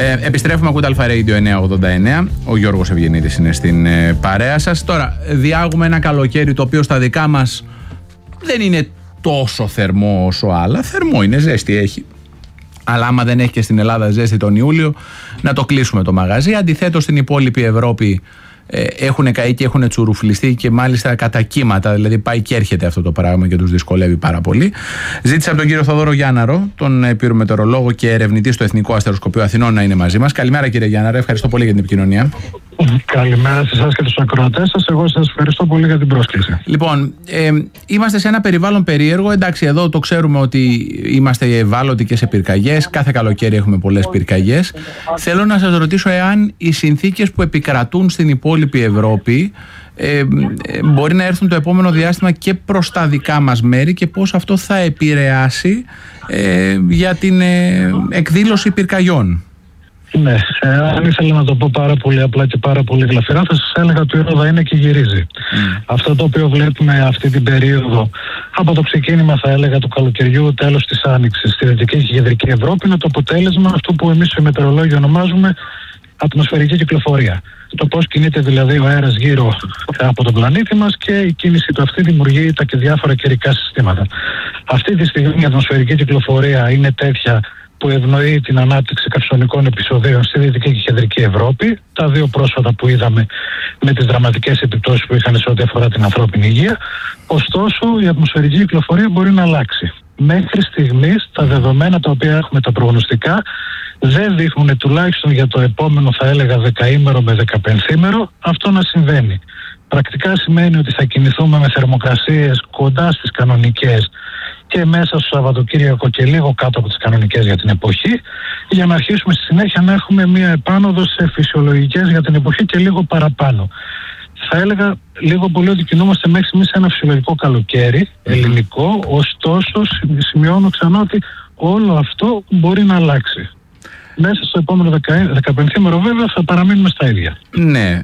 Επιστρέφουμε, ακούτε Αλφα Radio 989. Ο Γιώργος Ευγενίδης είναι στην παρέα σας. Τώρα διάγουμε ένα καλοκαίρι το οποίο στα δικά μας δεν είναι τόσο θερμό όσο άλλα. Θερμό είναι, ζέστη έχει. Αλλά άμα δεν έχει και στην Ελλάδα ζέστη τον Ιούλιο, να το κλείσουμε το μαγαζί. Αντιθέτως στην υπόλοιπη Ευρώπη έχουν καεί και έχουν τσουρουφλιστεί και μάλιστα κατά κύματα, δηλαδή πάει και έρχεται αυτό το πράγμα και τους δυσκολεύει πάρα πολύ. Ζήτησα από τον κύριο Θοδόρο Γιάνναρο, τον πυρομετεωρολόγο και ερευνητή στο Εθνικό Αστεροσκοπείο Αθηνών, να είναι μαζί μας. Καλημέρα κύριε Γιάνναρο, ευχαριστώ πολύ για την επικοινωνία. Καλημέρα σε εσάς και τους ακροατές σας. Εγώ σας ευχαριστώ πολύ για την πρόσκληση. Λοιπόν, είμαστε σε ένα περιβάλλον περίεργο. Εντάξει, εδώ το ξέρουμε ότι είμαστε ευάλωτοι και σε πυρκαγιές. Κάθε καλοκαίρι έχουμε πολλές πυρκαγιές. Θέλω να σας ρωτήσω εάν οι συνθήκες που επικρατούν στην υπόλοιπη Ευρώπη μπορεί να έρθουν το επόμενο διάστημα και προς τα δικά μας μέρη και πώς αυτό θα επηρεάσει για την εκδήλωση πυρκαγιών. Ναι, αν ήθελα να το πω πάρα πολύ απλά και πάρα πολύ γλαφυρά, θα σας έλεγα ότι η ρόδα είναι και γυρίζει. Αυτό το οποίο βλέπουμε αυτή την περίοδο, από το ξεκίνημα θα έλεγα του καλοκαιριού, τέλος της άνοιξης στη Δυτική και Κεντρική Ευρώπη, είναι το αποτέλεσμα αυτού που εμείς οι μετεωρολόγοι ονομάζουμε ατμοσφαιρική κυκλοφορία. Το πώς κινείται δηλαδή ο αέρας γύρω από τον πλανήτη μας και η κίνηση του αυτή δημιουργεί τα και διάφορα καιρικά συστήματα. Αυτή τη στιγμή η ατμοσφαιρική κυκλοφορία είναι τέτοια που ευνοεί την ανάπτυξη καυσονικών επεισοδίων στη Δυτική και Κεντρική Ευρώπη. Τα δύο πρόσφατα που είδαμε με τις δραματικές επιπτώσεις που είχαν σε ό,τι αφορά την ανθρώπινη υγεία. Ωστόσο, η ατμοσφαιρική κυκλοφορία μπορεί να αλλάξει. Μέχρι στιγμής, τα δεδομένα τα οποία έχουμε, τα προγνωστικά, δεν δείχνουν τουλάχιστον για το επόμενο, θα έλεγα, 10ήμερο με 15ήμερο, αυτό να συμβαίνει. Πρακτικά σημαίνει ότι θα κινηθούμε με θερμοκρασίες κοντά στις κανονικές και μέσα στο Σαββατοκύριακο και λίγο κάτω από τις κανονικές για την εποχή, για να αρχίσουμε στη συνέχεια να έχουμε μία επάνωδο σε φυσιολογικές για την εποχή και λίγο παραπάνω. Θα έλεγα λίγο πολύ ότι κινούμαστε μέχρι στιγμής σε ένα φυσιολογικό καλοκαίρι ελληνικό, ωστόσο σημειώνω ξανά ότι όλο αυτό μπορεί να αλλάξει. Μέσα στο επόμενο 15ήμερο βέβαια θα παραμείνουμε στα ίδια. Ναι,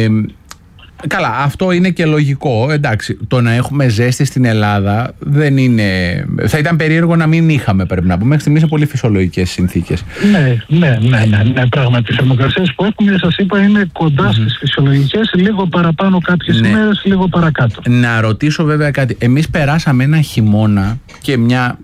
καλά, αυτό είναι και λογικό. Εντάξει, το να έχουμε ζέστη στην Ελλάδα δεν είναι. Θα ήταν περίεργο να μην είχαμε, πρέπει να πούμε. Μέχρι στιγμής είναι πολύ φυσιολογικές συνθήκες. Ναι, πράγματι. Οι θερμοκρασίες που έχουμε, σας είπα, είναι κοντά στις φυσιολογικές, λίγο παραπάνω κάποιες ημέρες, λίγο παρακάτω. Να ρωτήσω βέβαια κάτι. Εμείς περάσαμε ένα χειμώνα και μια.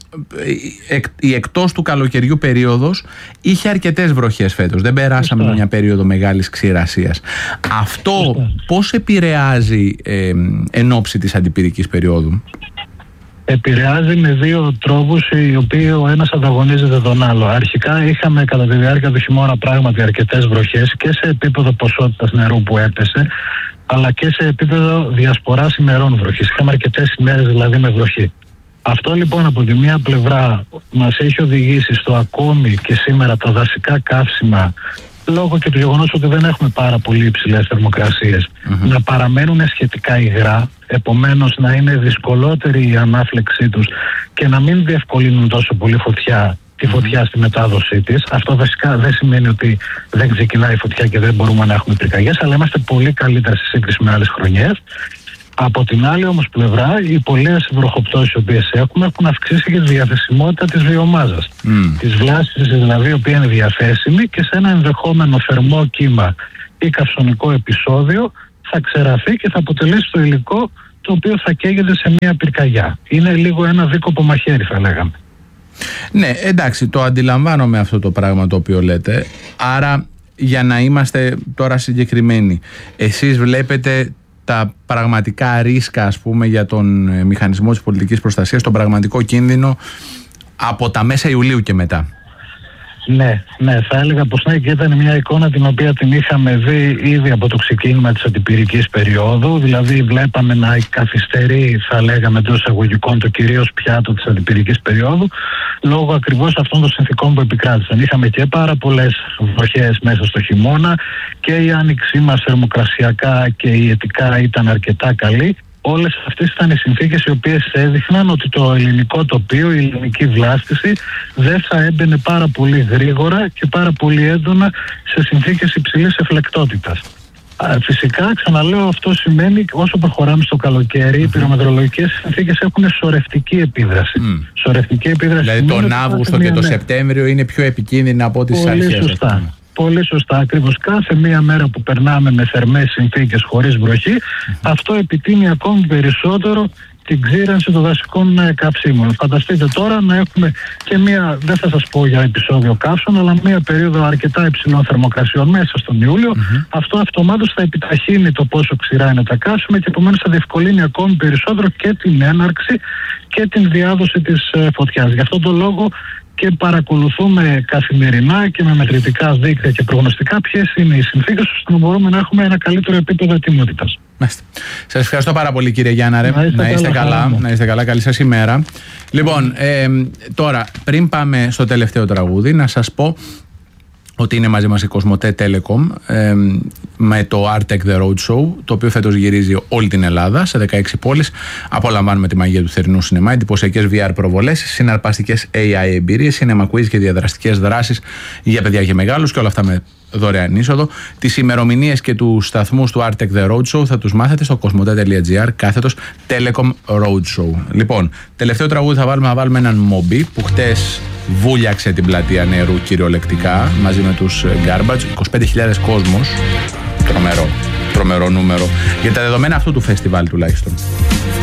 Η εκτός του καλοκαιριού περίοδος είχε αρκετές βροχές φέτος. Δεν περάσαμε μια περίοδο μεγάλης ξηρασίας. Αυτό πώς επηρεάζει εν ώψη της αντιπυρικής περίοδου? Επηρεάζει με δύο τρόπους, οι οποίοι ο ένας ανταγωνίζεται τον άλλο. Αρχικά είχαμε κατά τη διάρκεια του χειμώνα πράγματι αρκετές βροχές και σε επίπεδο ποσότητας νερού που έπεσε, αλλά και σε επίπεδο διασποράς ημερών βροχής. Είχαμε αρκετές ημέρες δηλαδή με βροχή. Αυτό λοιπόν από τη μία πλευρά μας έχει οδηγήσει στο ακόμη και σήμερα τα δασικά καύσιμα, λόγω και του γεγονός ότι δεν έχουμε πάρα πολύ υψηλές θερμοκρασίες, να παραμένουν σχετικά υγρά, επομένως να είναι δυσκολότερη η ανάφλεξή τους και να μην διευκολύνουν τόσο πολύ τη φωτιά στη μετάδοσή της. Αυτό βασικά δεν σημαίνει ότι δεν ξεκινάει η φωτιά και δεν μπορούμε να έχουμε πυρκαγιές, αλλά είμαστε πολύ καλύτερα σε σύγκριση με άλλες χρονιές. Από την άλλη όμως πλευρά, οι πολλές βροχοπτώσεις οι οποίες έχουμε έχουν αυξήσει και τη διαθεσιμότητα της βιομάζας. Της βλάστησης δηλαδή, η οποία είναι διαθέσιμη και σε ένα ενδεχόμενο θερμό κύμα ή καυσονικό επεισόδιο θα ξεραθεί και θα αποτελέσει το υλικό το οποίο θα καίγεται σε μια πυρκαγιά. Είναι λίγο ένα δίκοπο μαχαίρι, θα λέγαμε. Ναι, εντάξει, το αντιλαμβάνομαι αυτό το πράγμα το οποίο λέτε. Άρα, για να είμαστε τώρα συγκεκριμένοι, εσείς βλέπετε τα πραγματικά ρίσκα, ας πούμε, για τον μηχανισμό της πολιτικής προστασίας, τον πραγματικό κίνδυνο από τα μέσα Ιουλίου και μετά? Ναι, θα έλεγα πως ναι, και ήταν μια εικόνα την οποία την είχαμε δει ήδη από το ξεκίνημα της αντιπυρικής περίοδου. Δηλαδή βλέπαμε να καθυστερεί, θα λέγαμε εντός εισαγωγικών, το κυρίως πιάτο της αντιπυρικής περίοδου, λόγω ακριβώς αυτών των συνθηκών που επικράτησαν. Είχαμε και πάρα πολλές βροχές μέσα στο χειμώνα και η άνοιξή μας θερμοκρασιακά και ιετικά ήταν αρκετά καλή. Όλες αυτές ήταν οι συνθήκες οι οποίες έδειχναν ότι το ελληνικό τοπίο, η ελληνική βλάστηση δεν θα έμπαινε πάρα πολύ γρήγορα και πάρα πολύ έντονα σε συνθήκες υψηλής εφλεκτότητας. Φυσικά, ξαναλέω, αυτό σημαίνει όσο προχωράμε στο καλοκαίρι, οι πυρομετρολογικές συνθήκες έχουν σωρευτική επίδραση. Σωρευτική επίδραση. Δηλαδή τον Αύγουστο και τον Σεπτέμβριο είναι πιο επικίνδυνα από τις αρχές. Σωστά. Πολύ σωστά. Ακριβώς κάθε μία μέρα που περνάμε με θερμές συνθήκες χωρίς βροχή, αυτό επιτείνει ακόμη περισσότερο την ξύρανση των δασικών καυσίμων. Φανταστείτε τώρα να έχουμε και μία, δεν θα σας πω για επεισόδιο καύσων, αλλά μία περίοδο αρκετά υψηλών θερμοκρασιών μέσα στον Ιούλιο. Αυτό αυτομάτως θα επιταχύνει το πόσο ξηρά είναι τα καύσιμα και επομένως θα διευκολύνει ακόμη περισσότερο και την έναρξη και την διάδοση της φωτιάς. Γι' αυτόν τον λόγο και παρακολουθούμε καθημερινά και με μετρητικά δίκτυα και προγνωστικά ποιες είναι οι συνθήκες ώστε να μπορούμε να έχουμε ένα καλύτερο επίπεδο ετοιμότητας. Σας ευχαριστώ πάρα πολύ, κύριε Γιάνναρε. Να είστε καλά. Να είστε καλά. Καλή σας ημέρα. Λοιπόν, τώρα πριν πάμε στο τελευταίο τραγούδι, να σας πω ότι είναι μαζί μας η Κοσμοτέ Telecom με το Artec The Road Show, το οποίο φέτος γυρίζει όλη την Ελλάδα σε 16 πόλεις. Απολαμβάνουμε τη μαγεία του θερινού σινεμά, εντυπωσιακές VR προβολές, συναρπαστικές AI εμπειρίες, cinema quiz και διαδραστικές δράσεις για παιδιά και μεγάλους και όλα αυτά με δωρεάν είσοδο. Τις ημερομηνίες και τους σταθμούς του Artec The Road Show θα τους μάθετε στο cosmote.gr/Telecom Road Show. Λοιπόν, τελευταίο τραγούδι θα βάλουμε έναν Moby που χτες βούλιαξε την πλατεία Νερού κυριολεκτικά μαζί με τους Garbage, 25.000 κόσμος. Τρομερό νούμερο για τα δεδομένα αυτού του φεστιβάλ τουλάχιστον.